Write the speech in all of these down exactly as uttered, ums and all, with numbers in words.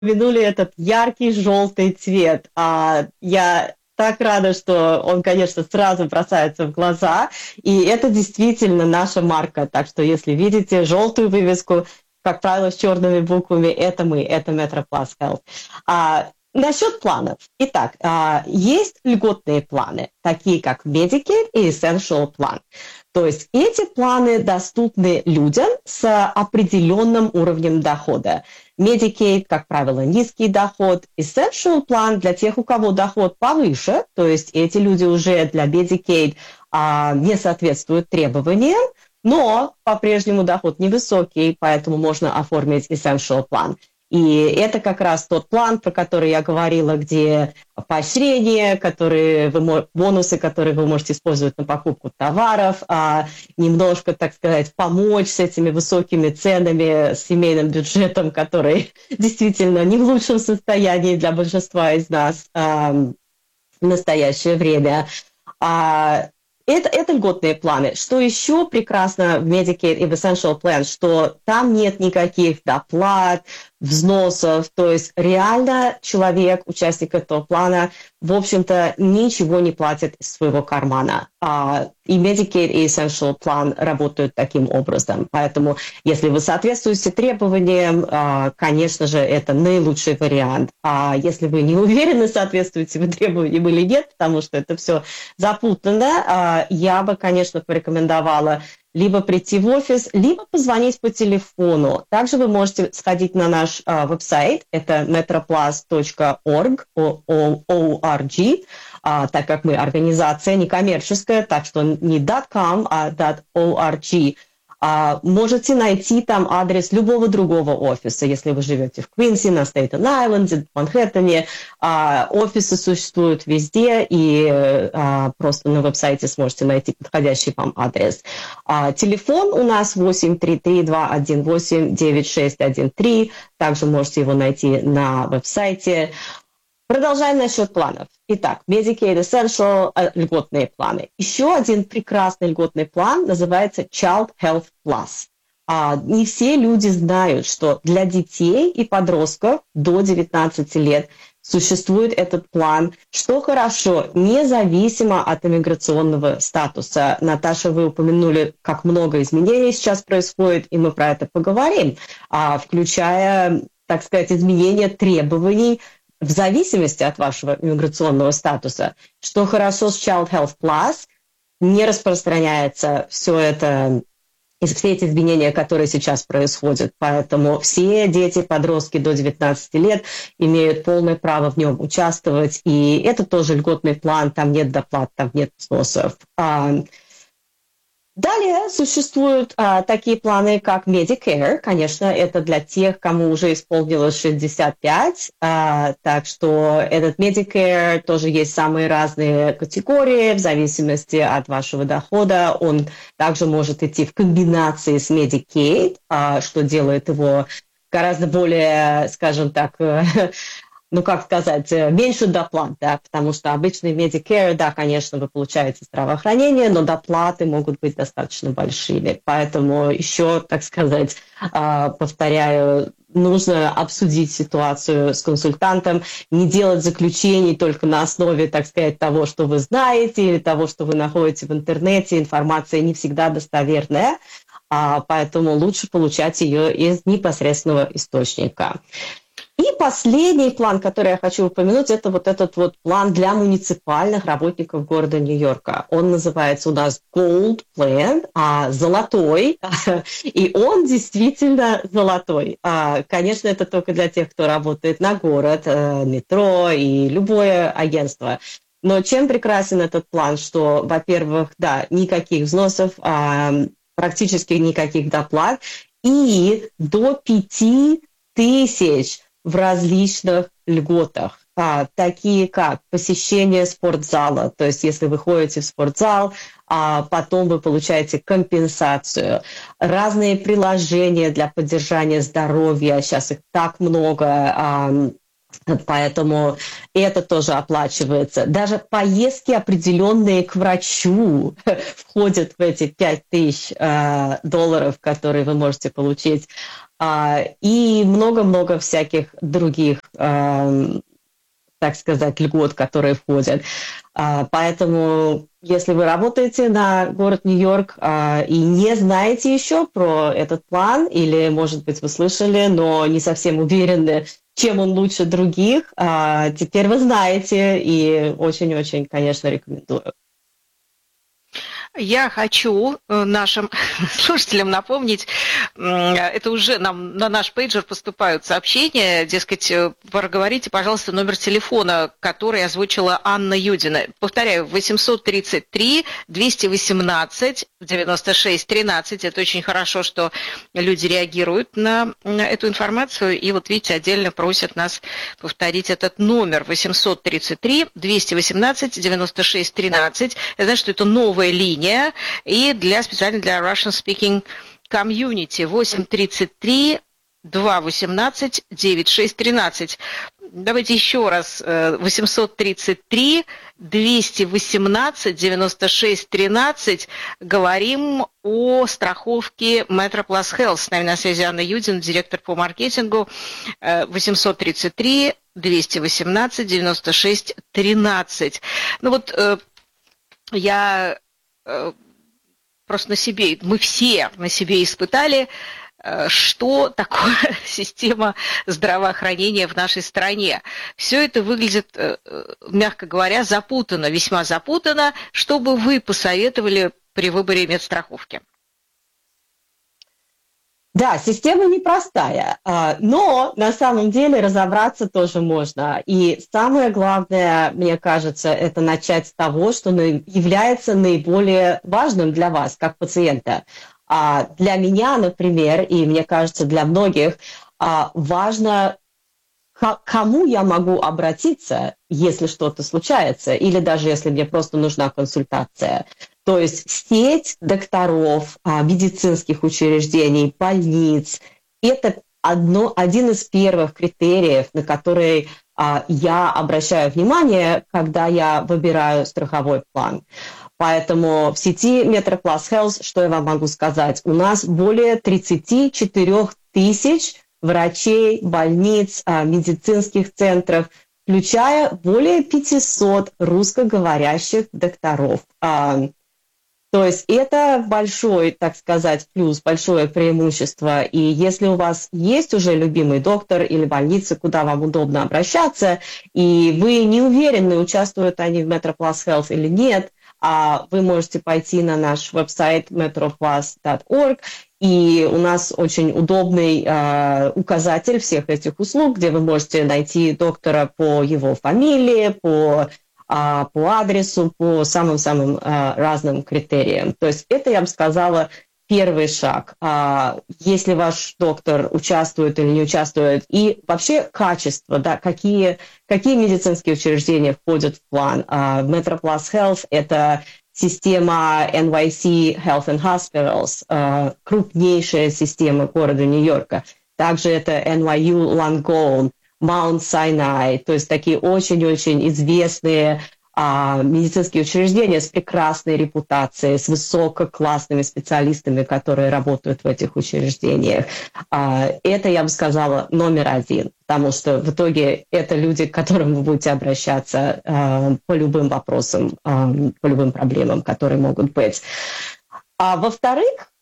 упомянули этот яркий желтый цвет. А, я так рада, что он, конечно, сразу бросается в глаза, и это действительно наша марка. Так что, если видите желтую вывеску, как правило, с черными буквами, это мы, это MetroPlus Health. А, насчет планов. Итак, а, есть льготные планы, такие как Medicare и Essential Plan. То есть эти планы доступны людям с определенным уровнем дохода. Medicaid, как правило, низкий доход. Essential план для тех, у кого доход повыше, то есть эти люди уже для Medicaid а, не соответствуют требованиям, но по-прежнему доход невысокий, поэтому можно оформить Essential план. И это как раз тот план, про который я говорила, где поощрения, которые вы, бонусы, которые вы можете использовать на покупку товаров, а немножко, так сказать, помочь с этими высокими ценами, с семейным бюджетом, который действительно не в лучшем состоянии для большинства из нас а, в настоящее время. А, Это, это льготные планы. Что еще прекрасно в Medicare и в Essential Plan, что там нет никаких доплат, взносов, то есть реально человек, участник этого плана, в общем-то, ничего не платит из своего кармана. И Medicare и Essential Plan работают таким образом. Поэтому, если вы соответствуете требованиям, конечно же, это наилучший вариант. А если вы не уверены, соответствуете вы требованиям или нет, потому что это все запутанно, я бы, конечно, порекомендовала либо прийти в офис, либо позвонить по телефону. Также вы можете сходить на наш а, веб-сайт, это metroplus точка org, O-R-G, а, так как мы организация некоммерческая, так что не .com, а .org. А, можете найти там адрес любого другого офиса, если вы живете в Квинси, на Стейтен-Айленде, в Манхэттене. А, офисы существуют везде, и а, просто на веб-сайте сможете найти подходящий вам адрес. А, телефон у нас восемь три три два один восемь девять шесть один три. Также можете его найти на веб-сайте. Продолжаем насчет планов. Итак, Medicare Essential, льготные планы. Еще один прекрасный льготный план называется Child Health Plus. А, не все люди знают, что для детей и подростков до девятнадцати лет существует этот план, что хорошо, независимо от иммиграционного статуса. Наташа, вы упомянули, как много изменений сейчас происходит, и мы про это поговорим, а, включая, так сказать, изменения требований в зависимости от вашего иммиграционного статуса. Что хорошо с Child Health Plus, не распространяется все это, все эти изменения, которые сейчас происходят. Поэтому все дети, подростки до девятнадцати лет имеют полное право в нем участвовать. И это тоже льготный план, там нет доплат, там нет взносов. Далее существуют а, такие планы, как Medicare. Конечно, это для тех, кому уже исполнилось шестьдесят пять. А, так что этот Medicare тоже есть самые разные категории в зависимости от вашего дохода. Он также может идти в комбинации с Medicaid, а, что делает его гораздо более, скажем так, ну, как сказать, меньше доплат, да, потому что обычный Medicare, да, конечно, вы получаете здравоохранение, но доплаты могут быть достаточно большими. Поэтому еще, так сказать, повторяю, нужно обсудить ситуацию с консультантом, не делать заключений только на основе, так сказать, того, что вы знаете или того, что вы находите в интернете. Информация не всегда достоверная, поэтому лучше получать ее из непосредственного источника. И последний план, который я хочу упомянуть, это вот этот вот план для муниципальных работников города Нью-Йорка. Он называется у нас Gold Plan, а, золотой, и он действительно золотой. А, конечно, это только для тех, кто работает на город, метро и любое агентство. Но чем прекрасен этот план, что, во-первых, да, никаких взносов, а, практически никаких доплат, и до пяти тысяч в различных льготах, а, такие как посещение спортзала, то есть если вы ходите в спортзал, а потом вы получаете компенсацию, разные приложения для поддержания здоровья, сейчас их так много, а, Поэтому это тоже оплачивается. Даже поездки определенные к врачу входят в эти пять тысяч э, долларов, которые вы можете получить. Э, и много-много всяких других, э, так сказать, льгот, которые входят. Э, поэтому, если вы работаете на город Нью-Йорк э, и не знаете еще про этот план, или, может быть, вы слышали, но не совсем уверены, чем он лучше других, а, теперь вы знаете, и очень-очень, конечно, рекомендую. Я хочу нашим слушателям напомнить, это уже нам на наш пейджер поступают сообщения, дескать, проговорите, пожалуйста, номер телефона, который озвучила Анна Юдина. Повторяю, восемьсот тридцать три двести восемнадцать девяносто шесть тринадцать. Это очень хорошо, что люди реагируют на эту информацию, и вот видите, отдельно просят нас повторить этот номер восемьсот тридцать три двести восемнадцать девяносто шесть тринадцать. Я знаю, что это новая линия, и для, специально для Russian Speaking Community восемь тридцать три два восемнадцать девяносто шесть тринадцать. Давайте еще раз. восемьсот тридцать три двести восемнадцать девяносто шесть тринадцать. Говорим о страховке MetroPlus Health. С нами на связи Анна Юдина, директор по маркетингу. восемьсот тридцать три двести восемнадцать девяносто шесть тринадцать. Ну вот я просто на себе, мы все на себе испытали, что такое система здравоохранения в нашей стране. Все это выглядит, мягко говоря, запутанно, весьма запутанно. Что бы вы посоветовали при выборе медстраховки? Да, система непростая, но на самом деле разобраться тоже можно. И самое главное, мне кажется, это начать с того, что является наиболее важным для вас, как пациента. Для меня, например, и мне кажется, для многих, важно, к кому я могу обратиться, если что-то случается, или даже если мне просто нужна консультация. То есть сеть докторов, медицинских учреждений, больниц – это одно, один из первых критериев, на которые я обращаю внимание, когда я выбираю страховой план. Поэтому в сети MetroPlus Health, что я вам могу сказать, у нас более тридцать четыре тысяч врачей, больниц, медицинских центров, включая более пятьсот русскоговорящих докторов. То есть это большой, так сказать, плюс, большое преимущество. И если у вас есть уже любимый доктор или больница, куда вам удобно обращаться, и вы не уверены, участвуют они в MetroPlus Health или нет, вы можете пойти на наш веб-сайт metroplus точка org, и у нас очень удобный э, указатель всех этих услуг, где вы можете найти доктора по его фамилии, по, э, по адресу, по самым-самым э, разным критериям. То есть это, я бы сказала, первый шаг. Э, если ваш доктор участвует или не участвует, и вообще качество, да, какие, какие медицинские учреждения входят в план. Э, MetroPlus Health – это система эн уай си Health and Hospitals, uh, крупнейшая система города Нью-Йорка. Также это эн уай ю Langone, Mount Sinai, то есть такие очень-очень известные uh, медицинские учреждения с прекрасной репутацией, с высококлассными специалистами, которые работают в этих учреждениях. Uh, это, я бы сказала, номер один. Потому что в итоге это люди, к которым вы будете обращаться э, по любым вопросам, э, по любым проблемам, которые могут быть. А во-вторых,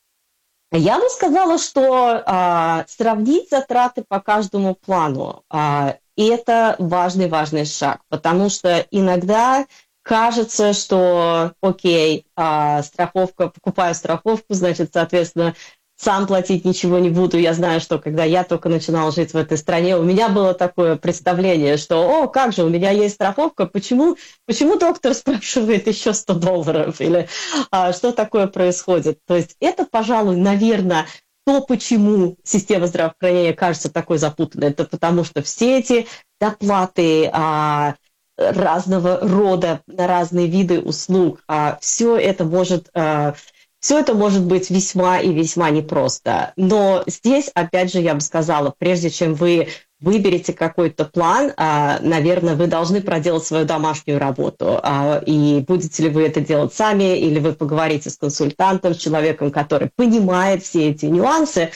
я бы сказала, что э, сравнить затраты по каждому плану э, – это важный-важный шаг, потому что иногда кажется, что, окей, э, страховка, покупаю страховку, значит, соответственно, сам платить ничего не буду. Я знаю, что когда я только начинала жить в этой стране, у меня было такое представление, что, о, как же, у меня есть страховка, почему, почему доктор спрашивает еще сто долларов? Или а, что такое происходит? То есть это, пожалуй, наверное, то, почему система здравоохранения кажется такой запутанной. Это потому что все эти доплаты, а, разного рода, на разные виды услуг, а, все это может... А, Все это может быть весьма и весьма непросто. Но здесь, опять же, я бы сказала, прежде чем вы выберете какой-то план, наверное, вы должны проделать свою домашнюю работу. И будете ли вы это делать сами, или вы поговорите с консультантом, с человеком, который понимает все эти нюансы.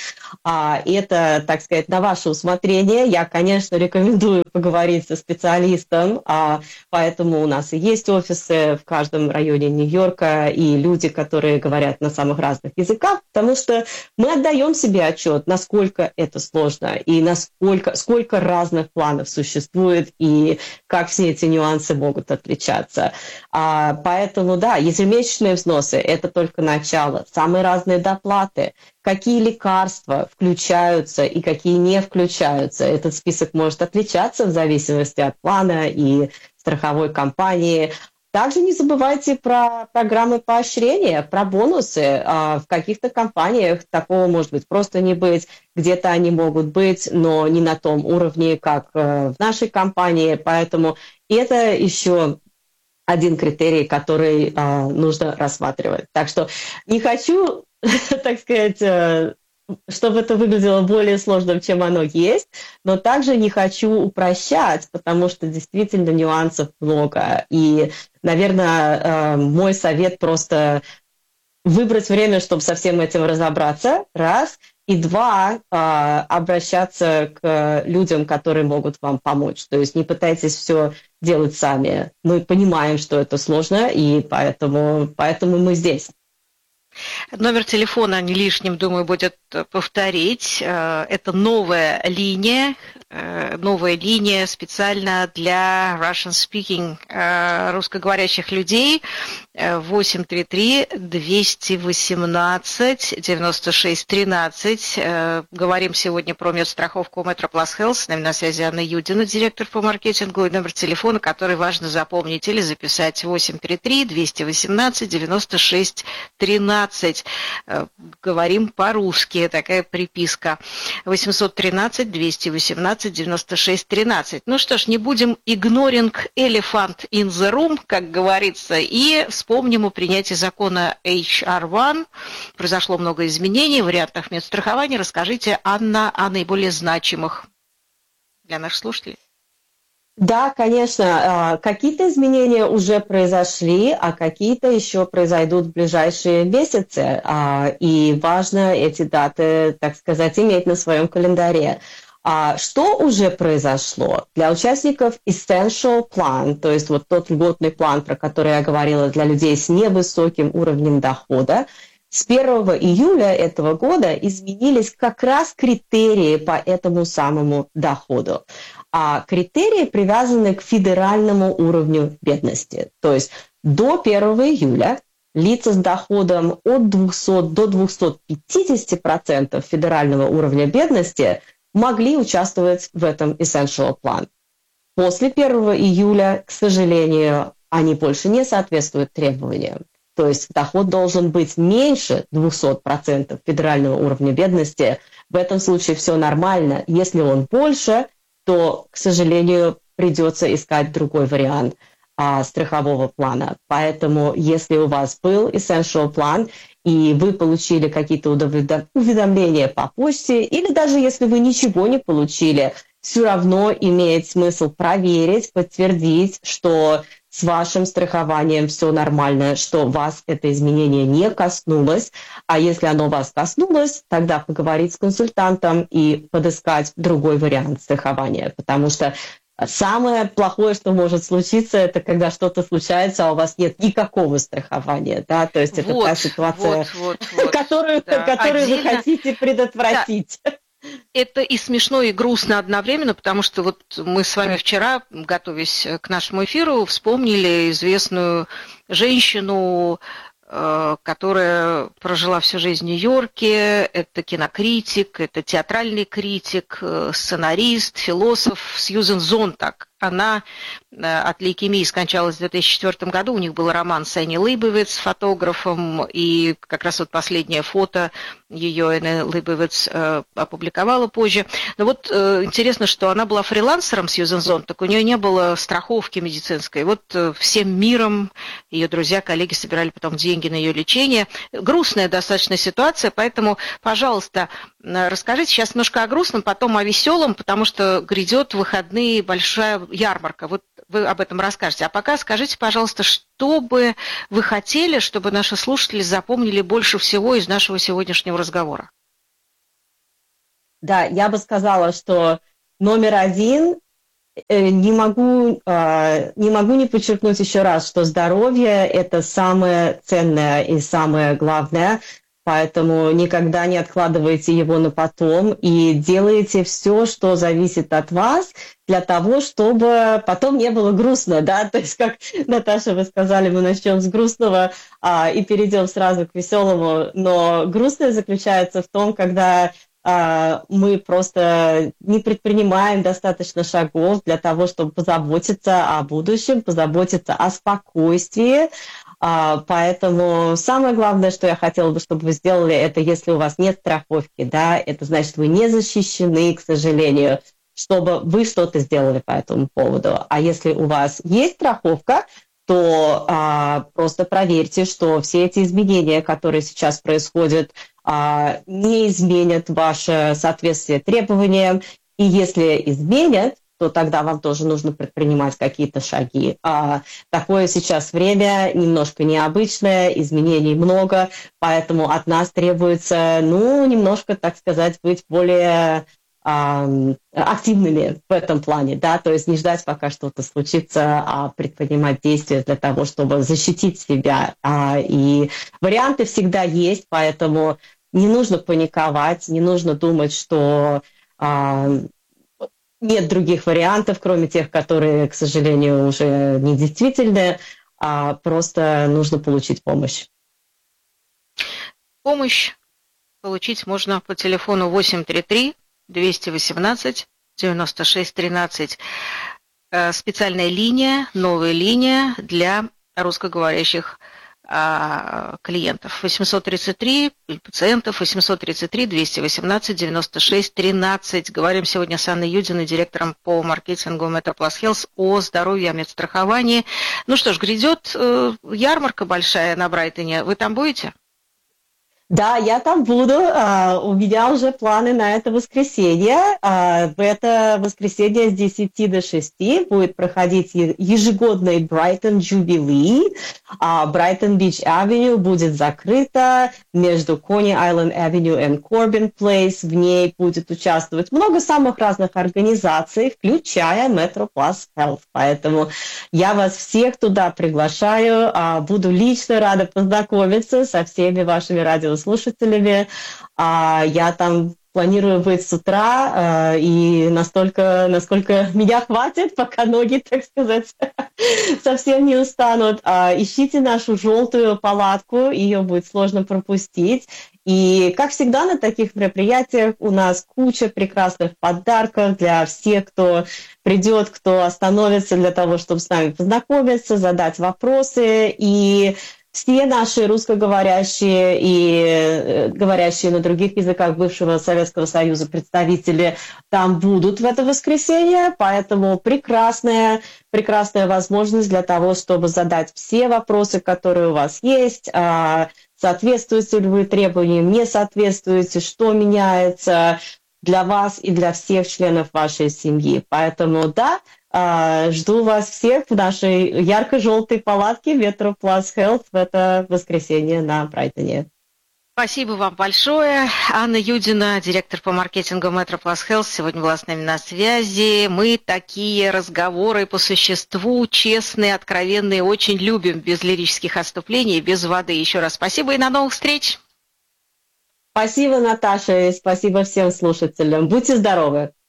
Это, так сказать, на ваше усмотрение. Я, конечно, рекомендую поговорить со специалистом, поэтому у нас и есть офисы в каждом районе Нью-Йорка, и люди, которые говорят на самых разных языках, потому что мы отдаем себе отчет, насколько это сложно, и насколько сколько разных планов существует, и как все эти нюансы могут отличаться. А, поэтому, да, ежемесячные взносы – это только начало. Самые разные доплаты, какие лекарства включаются и какие не включаются. Этот список может отличаться в зависимости от плана и страховой компании. Также не забывайте про программы поощрения, про бонусы. В каких-то компаниях такого может быть просто не быть, где-то они могут быть, но не на том уровне, как в нашей компании. Поэтому это еще один критерий, который нужно рассматривать. Так что не хочу, так сказать, чтобы это выглядело более сложным, чем оно есть, но также не хочу упрощать, потому что действительно нюансов много. И, наверное, мой совет просто выбрать время, чтобы со всем этим разобраться, раз, и два, обращаться к людям, которые могут вам помочь. То есть не пытайтесь все делать сами. Мы понимаем, что это сложно, и поэтому, поэтому мы здесь. Номер телефона не лишним, думаю, будет повторить. Это новая линия, новая линия специально для Russian-speaking русскоговорящих людей. восемь три три двести восемнадцать девяносто шесть тринадцать. Говорим сегодня про медстраховку Metroplus Health. С нами на связи Анна Юдина, директор по маркетингу, и номер телефона, который важно запомнить или записать: восемь три три двести восемнадцать девяносто шесть тринадцать. Говорим по-русски, такая приписка. восемьсот тринадцать двести восемнадцать девяносто шесть тринадцать. Ну что ж, не будем ignoring elephant in the room, как говорится, и вспомним о принятии закона эйч ар один. Произошло много изменений в вариантах медстрахования. Расскажите, Анна, о наиболее значимых для наших слушателей. Да, конечно, какие-то изменения уже произошли, а какие-то еще произойдут в ближайшие месяцы. И важно эти даты, так сказать, иметь на своем календаре. Что уже произошло? Для участников Essential Plan, то есть вот тот льготный план, про который я говорила, для людей с невысоким уровнем дохода, с первого июля этого года изменились как раз критерии по этому самому доходу. А критерии привязаны к федеральному уровню бедности. То есть до первого июля лица с доходом от двухсот до двухсот пятидесяти процентов федерального уровня бедности могли участвовать в этом Essential Plan. После первого июля, к сожалению, они больше не соответствуют требованиям. То есть доход должен быть меньше двухсот процентов федерального уровня бедности. В этом случае все нормально. Если он больше, то, к сожалению, придется искать другой вариант а, страхового плана. Поэтому, если у вас был Essential Plan, и вы получили какие-то уведомления по почте, или даже если вы ничего не получили, все равно имеет смысл проверить, подтвердить, что с вашим страхованием все нормально, что вас это изменение не коснулось. А если оно вас коснулось, тогда поговорить с консультантом и подыскать другой вариант страхования. Потому что самое плохое, что может случиться, это когда что-то случается, а у вас нет никакого страхования. Да? То есть это вот, та ситуация, вот, вот, вот, которую, да. которую Отдельно... вы хотите предотвратить. Да. Это и смешно, и грустно одновременно, потому что вот мы с вами вчера, готовясь к нашему эфиру, вспомнили известную женщину, которая прожила всю жизнь в Нью-Йорке. Это кинокритик, это театральный критик, сценарист, философ Сьюзен Зонтаг. Она от лейкемии скончалась в две тысячи четвёртом году. У них был роман с Энни Лейбовиц, фотографом, и как раз вот последнее фото ее Энн Лейбовиц опубликовала позже. Но вот интересно, что она была фрилансером, Сьюзен Зонтаг, у нее не было страховки медицинской. Вот всем миром ее друзья, коллеги собирали потом деньги на ее лечение. Грустная достаточно ситуация, поэтому, пожалуйста, расскажите сейчас немножко о грустном, потом о веселом, потому что грядет в выходные большая ярмарка. Вот вы об этом расскажете. А пока скажите, пожалуйста, что бы вы хотели, чтобы наши слушатели запомнили больше всего из нашего сегодняшнего разговора? Да, я бы сказала, что номер один, не могу, не могу не подчеркнуть еще раз, что здоровье – это самое ценное и самое главное. Поэтому никогда не откладывайте его на потом и делайте все, что зависит от вас, для того, чтобы потом не было грустно, да, то есть, как, Наташа, вы сказали, мы начнем с грустного а, и перейдем сразу к веселому, но грустное заключается в том, когда а, мы просто не предпринимаем достаточно шагов для того, чтобы позаботиться о будущем, позаботиться о спокойствии. Поэтому самое главное, что я хотела бы, чтобы вы сделали, это если у вас нет страховки, да, это значит, вы не защищены, к сожалению, чтобы вы что-то сделали по этому поводу. А если у вас есть страховка, то а, просто проверьте, что все эти изменения, которые сейчас происходят, а, не изменят ваше соответствие требованиям. И если изменят, то тогда вам тоже нужно предпринимать какие-то шаги. А, такое сейчас время немножко необычное, изменений много, поэтому от нас требуется, ну, немножко, так сказать, быть более а, активными в этом плане, да, то есть не ждать, пока что-то случится, а предпринимать действия для того, чтобы защитить себя. А, и варианты всегда есть, поэтому не нужно паниковать, не нужно думать, что а, нет других вариантов, кроме тех, которые, к сожалению, уже не действительны, а просто нужно получить помощь. Помощь получить можно по телефону восемь три три двести восемнадцать девяносто шесть тринадцать. Специальная линия, новая линия для русскоговорящих клиентов. восемьсот тридцать три пациентов, восемьсот тридцать три двести восемнадцать девяносто шесть тринадцать. Говорим сегодня с Анной Юдиной, директором по маркетингу MetroPlus Health, о здоровье, о медстраховании. Ну что ж, грядет ярмарка большая на Брайтоне. Вы там будете? Да, я там буду. У меня уже планы на это воскресенье. В это воскресенье с десяти до шести будет проходить ежегодный Брайтон Jubilee. Брайтон Бич Авеню будет закрыта между Coney Island Avenue и Corbin Place. В ней будет участвовать много самых разных организаций, включая MetroPlus Health. Поэтому я вас всех туда приглашаю. Буду лично рада познакомиться со всеми вашими радиослушателями. слушателями. Я там планирую быть с утра, и настолько, насколько меня хватит, пока ноги, так сказать, совсем не устанут. Ищите нашу желтую палатку, ее будет сложно пропустить. И, как всегда, на таких мероприятиях у нас куча прекрасных подарков для всех, кто придет, кто остановится для того, чтобы с нами познакомиться, задать вопросы. И все наши русскоговорящие и говорящие на других языках бывшего Советского Союза представители там будут в это воскресенье, поэтому прекрасная, прекрасная возможность для того, чтобы задать все вопросы, которые у вас есть, соответствуете ли вы требованиям, не соответствуете, что меняется для вас и для всех членов вашей семьи. Поэтому да, жду вас всех в нашей ярко-желтой палатке MetroPlus Health в это воскресенье на Брайтоне. Спасибо вам большое. Анна Юдина, директор по маркетингу MetroPlus Health, сегодня была с нами на связи. Мы такие разговоры по существу, честные, откровенные, очень любим, без лирических отступлений, без воды. Еще раз спасибо и до новых встреч. Спасибо, Наташа, и спасибо всем слушателям. Будьте здоровы.